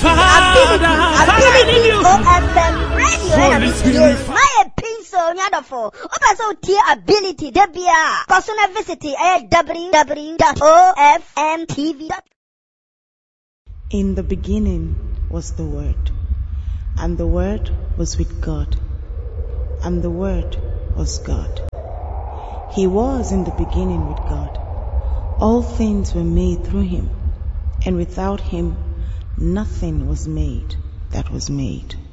ability OFM radio my pinso nyadofo obaso tie ability debia personal visit www.ofmtv.com. In the beginning was the Word, and the Word was with God, and the Word was God. He was in the beginning with God. All things were made through him, and without him nothing was made that was made.